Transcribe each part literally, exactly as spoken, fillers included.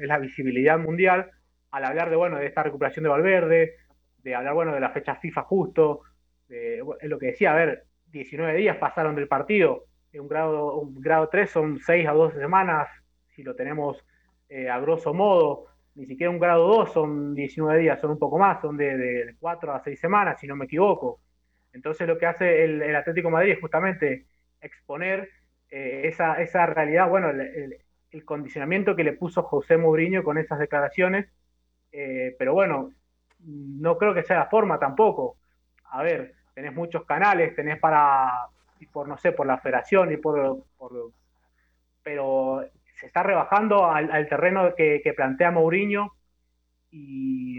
es la visibilidad mundial, al hablar de, bueno, de esta recuperación de Valverde, de hablar, bueno, de la fecha FIFA justo, de, es lo que decía, a ver, diecinueve días pasaron del partido, un grado, un grado tres son seis a doce semanas, si lo tenemos eh, a grosso modo, ni siquiera un grado dos son diecinueve días, son un poco más, son de, de cuatro a seis semanas, si no me equivoco. Entonces lo que hace el, el Atlético de Madrid es justamente exponer eh, esa, esa realidad, bueno, el, el, el, condicionamiento que le puso José Mourinho con esas declaraciones, eh, pero bueno, no creo que sea la forma tampoco. A ver, tenés muchos canales, tenés para, y por no sé, por la federación y por, por pero se está rebajando al, al terreno que, que, plantea Mourinho y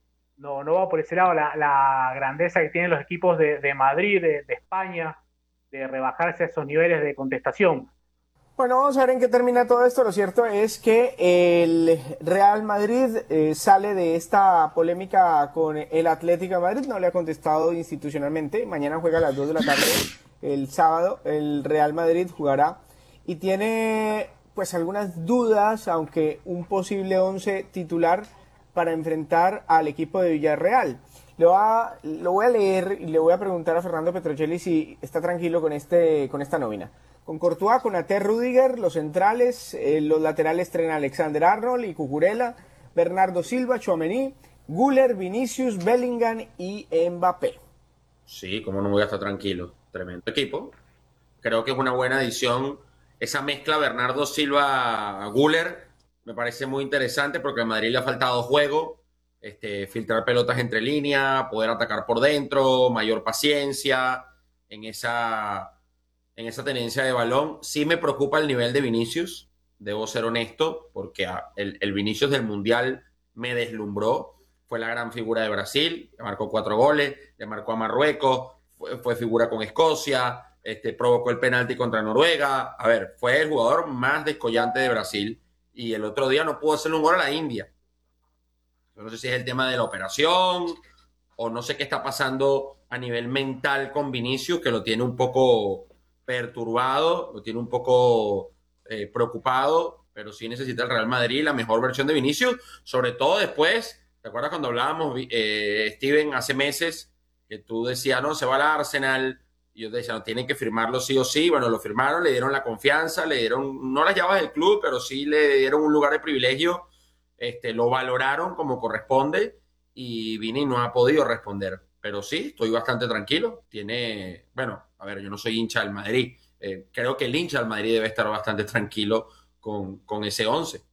no, no va por ese lado la, la grandeza que tienen los equipos de, de Madrid, de, de España, de rebajarse a esos niveles de contestación. Bueno, vamos a ver en qué termina todo esto. Lo cierto es que el Real Madrid eh, sale de esta polémica con el Atlético de Madrid, no le ha contestado institucionalmente. Mañana juega a las dos de la tarde, el sábado, el Real Madrid jugará y tiene pues algunas dudas, aunque un posible once titular para enfrentar al equipo de Villarreal. Lo, va, lo voy a leer y le voy a preguntar a Fernando Petrocelli si está tranquilo con, este, con esta nómina. Con Courtois, con Ate Rudiger, los centrales, eh, los laterales traen Alexander Arnold y Cucurella, Bernardo Silva, Tchouaméni, Güler, Vinicius, Bellingham y Mbappé. Sí, como no voy a estar tranquilo. Tremendo equipo. Creo que es una buena adición. Esa mezcla Bernardo Silva-Güler me parece muy interesante porque a Madrid le ha faltado juego, este, filtrar pelotas entre líneas, poder atacar por dentro, mayor paciencia en esa... en esa tenencia de balón. Sí me preocupa el nivel de Vinicius, debo ser honesto, porque el, el Vinicius del Mundial me deslumbró, fue la gran figura de Brasil, le marcó cuatro goles, le marcó a Marruecos, fue, fue figura con Escocia, este, provocó el penalti contra Noruega, a ver, fue el jugador más descollante de Brasil, y el otro día no pudo hacerle un gol a la India. Yo no sé si es el tema de la operación, o no sé qué está pasando a nivel mental con Vinicius, que lo tiene un poco perturbado, lo tiene un poco eh, preocupado, pero sí necesita el Real Madrid la mejor versión de Vinicius, sobre todo después, ¿te acuerdas cuando hablábamos, eh, Steven, hace meses, que tú decías, no, se va al Arsenal, y yo te decía, no, tienen que firmarlo sí o sí, bueno, lo firmaron, le dieron la confianza, le dieron, no las llaves del club, pero sí le dieron un lugar de privilegio, este, lo valoraron como corresponde, y Vini no ha podido responder. Pero sí, estoy bastante tranquilo. Tiene, bueno, a ver, yo no soy hincha del Madrid. Eh, creo que el hincha del Madrid debe estar bastante tranquilo con, con ese once.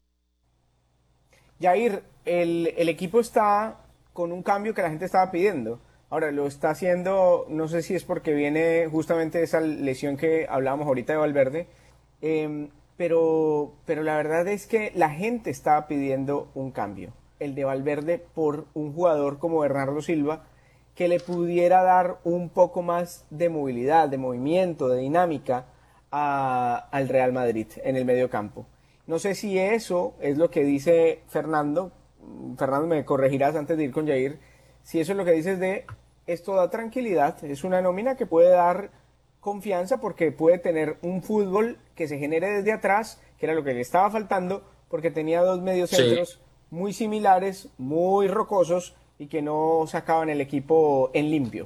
Jair, el, el equipo está con un cambio que la gente estaba pidiendo. Ahora lo está haciendo, no sé si es porque viene justamente esa lesión que hablábamos ahorita de Valverde, eh, pero, pero la verdad es que la gente estaba pidiendo un cambio, el de Valverde por un jugador como Bernardo Silva, que le pudiera dar un poco más de movilidad, de movimiento, de dinámica a, al Real Madrid en el medio campo. No sé si eso es lo que dice Fernando, Fernando me corregirás antes de ir con Jair, si eso es lo que dices de esto da tranquilidad, es una nómina que puede dar confianza porque puede tener un fútbol que se genere desde atrás, que era lo que le estaba faltando, porque tenía dos mediocentros sí. muy similares, muy rocosos y que no sacaban el equipo en limpio.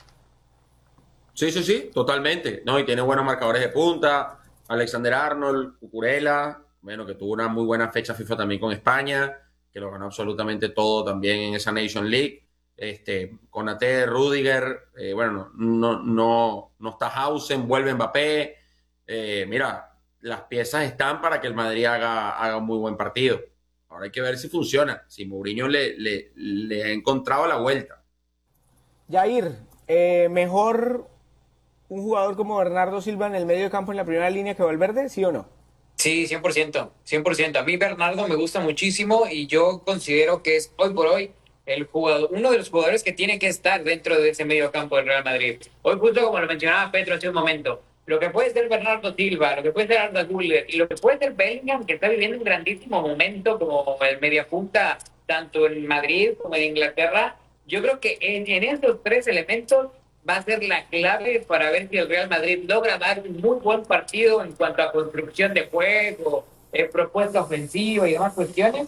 Sí, sí, sí, totalmente. No, y tiene buenos marcadores de punta, Alexander Arnold, Cucurella, bueno, que tuvo una muy buena fecha FIFA también con España, que lo ganó absolutamente todo también en esa Nation League. Este, Konaté, Rudiger, eh, bueno, no, no, no está Hausen, vuelve Mbappé. Eh, mira, las piezas están para que el Madrid haga, haga un muy buen partido. Ahora hay que ver si funciona, si Mourinho le, le, le ha encontrado la vuelta. Jair, eh, mejor un jugador como Bernardo Silva en el medio de campo en la primera línea que Valverde, ¿sí o no? Sí, cien por ciento, cien por ciento. A mí Bernardo me gusta muchísimo y yo considero que es hoy por hoy el jugador, uno de los jugadores que tiene que estar dentro de ese medio campo del Real Madrid. Hoy justo como lo mencionaba Petro hace un momento, lo que puede ser Bernardo Silva, lo que puede ser Arda Güler y lo que puede ser Bellingham, que está viviendo un grandísimo momento como el mediapunta tanto en Madrid como en Inglaterra, yo creo que en, en estos tres elementos va a ser la clave para ver si el Real Madrid logra dar un muy buen partido en cuanto a construcción de juego, eh, propuesta ofensiva y demás cuestiones,